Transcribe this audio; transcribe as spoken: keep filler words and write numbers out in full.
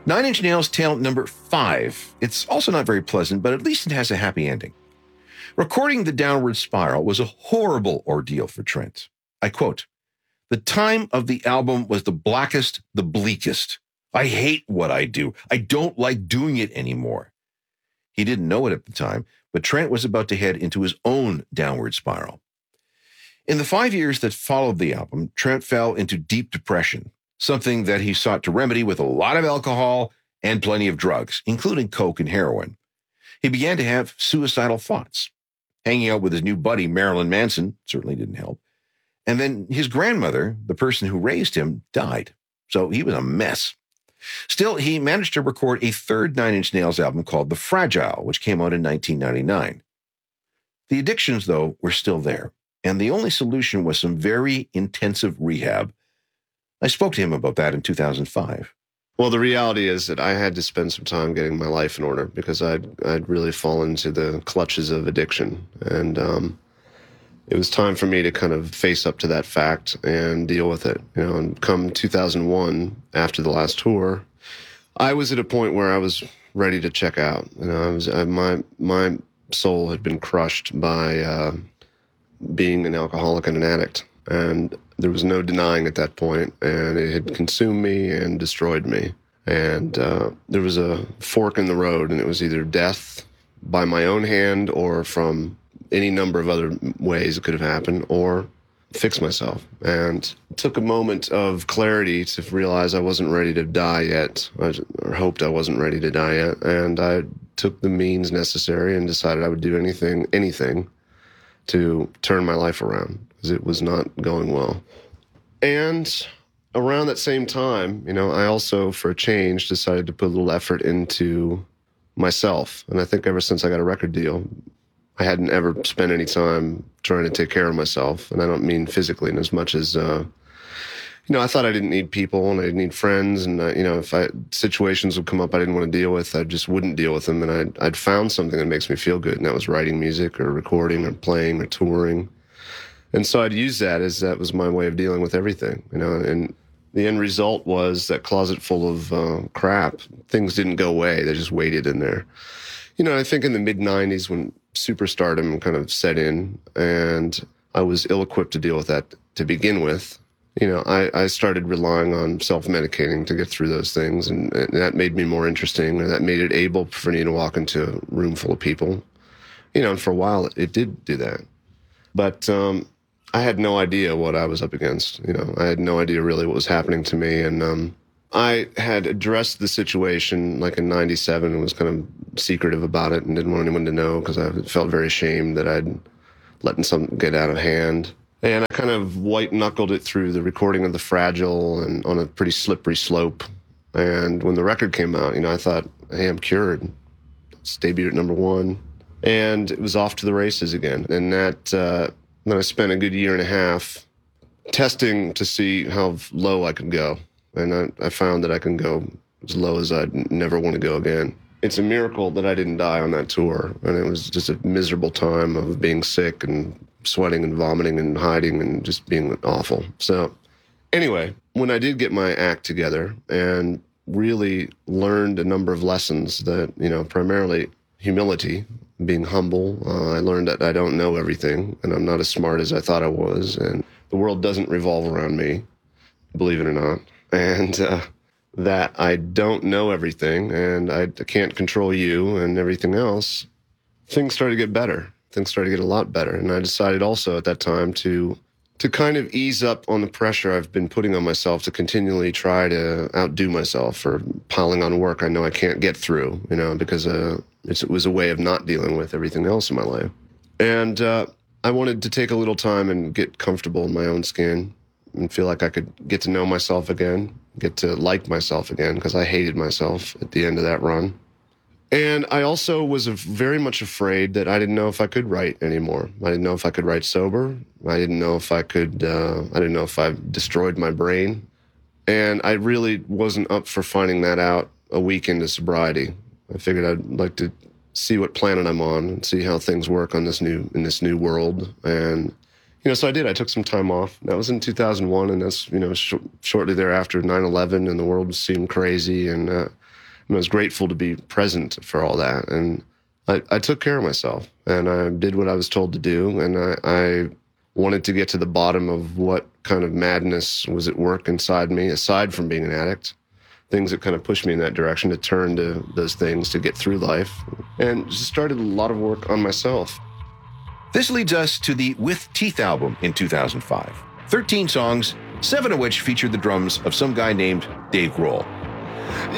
Nine Inch Nails tale number five. It's also not very pleasant, but at least it has a happy ending. Recording The Downward Spiral was a horrible ordeal for Trent. I quote, "The time of the album was the blackest, the bleakest. I hate what I do. I don't like doing it anymore." He didn't know it at the time, but Trent was about to head into his own downward spiral. In the five years that followed the album, Trent fell into deep depression, something that he sought to remedy with a lot of alcohol and plenty of drugs, including coke and heroin. He began to have suicidal thoughts. Hanging out with his new buddy, Marilyn Manson, certainly didn't help. And then his grandmother, the person who raised him, died. So he was a mess. Still, he managed to record a third Nine Inch Nails album called The Fragile, which came out in nineteen ninety-nine. The addictions, though, were still there, and the only solution was some very intensive rehab. I spoke to him about that in two thousand five. Well, the reality is that I had to spend some time getting my life in order because I'd, I'd really fallen into the clutches of addiction. And um, it was time for me to kind of face up to that fact and deal with it. You know, and come two thousand one, after the last tour, I was at a point where I was ready to check out. You know, I was I, my my soul had been crushed by uh, being an alcoholic and an addict, and there was no denying at that point, and it had consumed me and destroyed me. And uh, there was a fork in the road, and it was either death by my own hand or from any number of other ways it could have happened, or fix myself. And it took a moment of clarity to realize I wasn't ready to die yet, or hoped I wasn't ready to die yet. And I took the means necessary and decided I would do anything, anything to turn my life around, because it was not going well. And around that same time, you know, I also, for a change, decided to put a little effort into myself. And I think ever since I got a record deal, I hadn't ever spent any time trying to take care of myself. And I don't mean physically, in as much as, uh, you know, I thought I didn't need people and I didn't need friends. And, uh, you know, if I, situations would come up I didn't want to deal with, I just wouldn't deal with them. And I'd, I'd found something that makes me feel good. And that was writing music or recording or playing or touring. And so I'd use that as that was my way of dealing with everything, you know. And the end result was that closet full of uh, crap. Things didn't go away. They just waited in there. You know, I think in the mid nineties when superstardom kind of set in and I was ill-equipped to deal with that to begin with, you know, I, I started relying on self-medicating to get through those things. And, and that made me more interesting, and that made it able for me to walk into a room full of people. You know, and for a while it, it did do that. But um, I had no idea what I was up against. You know, I had no idea really what was happening to me. And um, I had addressed the situation like in ninety-seven and was kind of secretive about it and didn't want anyone to know because I felt very ashamed that I'd letting something get out of hand. And I kind of white-knuckled it through the recording of The Fragile and on a pretty slippery slope. And when the record came out, you know, I thought, hey, I'm cured. It's debuted at number one. And it was off to the races again. And that, uh, then I spent a good year and a half testing to see how low I could go. And I, I found that I can go as low as I'd never want to go again. It's a miracle that I didn't die on that tour. And it was just a miserable time of being sick and sweating and vomiting and hiding and just being awful. So anyway, when I did get my act together and really learned a number of lessons that, you know, primarily humility, being humble. Uh, I learned that I don't know everything and I'm not as smart as I thought I was. And the world doesn't revolve around me, believe it or not. And uh, that I don't know everything and I can't control you and everything else. Things started to get better. Things started to get a lot better. And I decided also at that time to to kind of ease up on the pressure I've been putting on myself to continually try to outdo myself or piling on work I know I can't get through, you know, because uh, it's, it was a way of not dealing with everything else in my life. And uh, I wanted to take a little time and get comfortable in my own skin and feel like I could get to know myself again, get to like myself again, because I hated myself at the end of that run. And I also was very much afraid that I didn't know if I could write anymore. I didn't know if I could write sober. I didn't know if I could, uh, I didn't know if I destroyed my brain. And I really wasn't up for finding that out a week into sobriety. I figured I'd like to see what planet I'm on and see how things work on this new, in this new world. And, you know, so I did. I took some time off. That was in two thousand one, and that's, you know, sh- shortly thereafter, nine eleven, and the world seemed crazy. And, uh, And I was grateful to be present for all that. And I, I took care of myself, and I did what I was told to do. And I, I wanted to get to the bottom of what kind of madness was at work inside me, aside from being an addict. Things that kind of pushed me in that direction, to turn to those things to get through life, and just started a lot of work on myself. This leads us to the With Teeth album in two thousand five. thirteen songs, seven of which featured the drums of some guy named Dave Grohl.